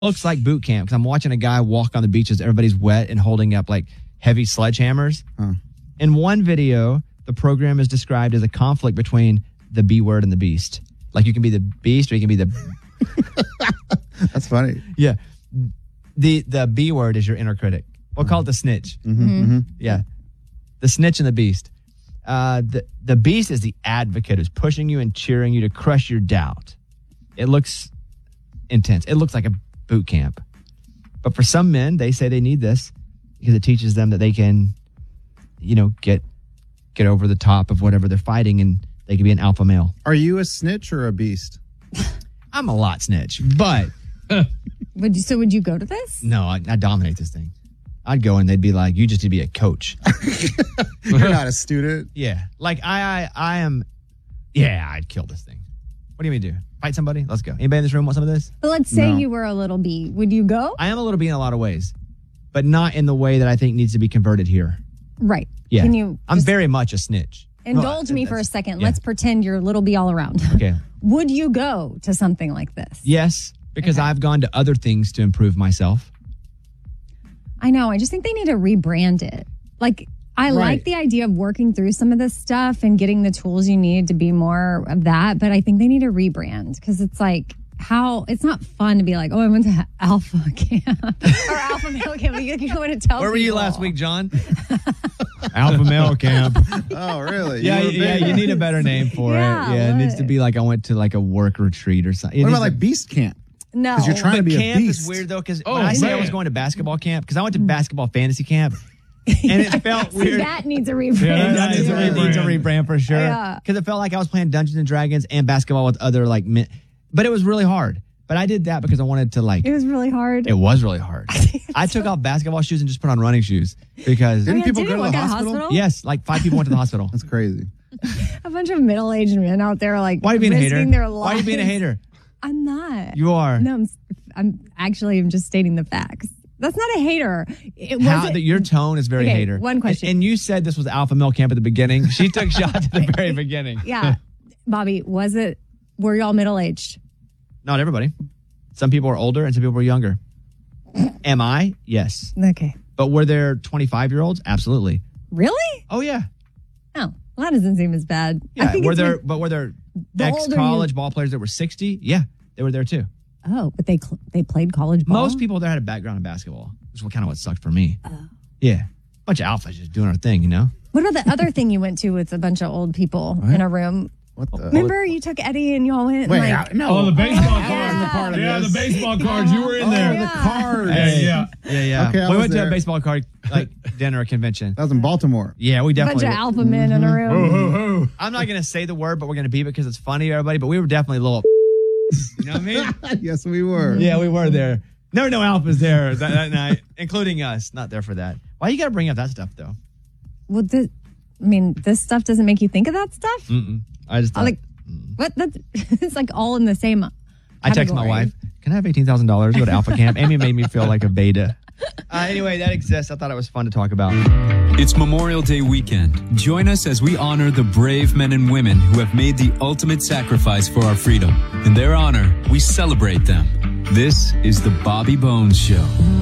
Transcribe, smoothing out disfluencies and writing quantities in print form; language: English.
looks like boot camp because I'm watching a guy walk on the beaches. Everybody's wet and holding up like heavy sledgehammers. In one video, the program is described as a conflict between the B word and the beast. Like you can be the beast or you can be the... That's funny. Yeah. The B word is your inner critic. We'll call it the snitch. Yeah. The snitch and the beast. The beast is the advocate who's pushing you and cheering you to crush your doubt. It looks intense. It looks like a boot camp. But for some men, they say they need this because it teaches them that they can, get over the top of whatever they're fighting and they can be an alpha male. Are you a snitch or a beast? I'm a lot snitch, but... Would you go to this? No, I dominate this thing. I'd go and they'd be like, you just need to be a coach. You're not a student. Yeah. Like I am. Yeah, I'd kill this thing. What do you mean do? Fight somebody? Let's go. Anybody in this room want some of this? But let's say you were a little bee. Would you go? I am a little bee in a lot of ways, but not in the way that I think needs to be converted here. Right. Yeah. Can you I'm very much a snitch. indulge me for a second? Yeah. Let's pretend you're little bee all around. Okay. Would you go to something like this? Yes, because I've gone to other things to improve myself. I know. I just think they need to rebrand it. Like, I like the idea of working through some of this stuff and getting the tools you need to be more of that. But I think they need to rebrand because it's like, it's not fun to be like, I went to Alpha Camp or Alpha Male Camp. You're going to tell Where were you people. last week, John? Alpha Male Camp. Oh, really? Yeah, you need a better name for it. Yeah, it needs to be like I went to like a work retreat or something. What about like Beast Camp? No. Because you're trying to be camp a beast. is weird though, because when I say I was going to basketball camp, because I went to basketball fantasy camp, and it felt weird. That needs a rebrand. Yeah, that needs a rebrand for sure. Yeah. Because it felt like I was playing Dungeons and Dragons and basketball with other like men. But it was really hard. But I did that because I wanted to like. It was really hard. It was really hard. I took off basketball shoes and just put on running shoes because. Didn't people go to the hospital? Yes, like 5 people went to the hospital. That's crazy. A bunch of middle-aged men out there like Why are you being a hater? their lives. Why are you being a hater? I'm not. You are. No, I'm just stating the facts. That's not a hater. Your tone is very hater. One question. And you said this was Alpha Male Camp at the beginning. She took shots at the very beginning. Yeah. Bobby, were y'all middle-aged? Not everybody. Some people are older and some people are younger. Am I? Yes. Okay. But were there 25-year-olds? Absolutely. Really? Oh, yeah. Oh, well, that doesn't seem as bad. Yeah. Were there ex-college ball players that were 60? Yeah, they were there too. Oh, but they played college ball? Most people there had a background in basketball, which is kind of what sucked for me. Yeah. Bunch of alphas just doing our thing, you know? What about the other thing you went to with a bunch of old people in a room? What the? Remember you took Eddie and y'all went? No. The baseball cards. Yeah, the baseball cards. You were in there. The cards. Yeah. Okay, we went to there. a baseball card dinner convention. That was in Baltimore. Yeah, we A bunch definitely. of alpha men in a room. I'm not gonna say the word, but we're gonna beep it because it's funny, everybody. But we were definitely a little. You know what I mean? Yes, we were. Yeah, we were there. There were no alphas there that night, including us. Not there for that. Why you gotta bring up that stuff though? Well, this stuff doesn't make you think of that stuff? I just thought, what? It's like all in the same I text my wife, can I have $18,000 to go to Alpha Camp? Amy made me feel like a beta. Anyway, that exists. I thought it was fun to talk about. It's Memorial Day weekend. Join us as we honor the brave men and women who have made the ultimate sacrifice for our freedom. In their honor, we celebrate them. This is the Bobby Bones Show.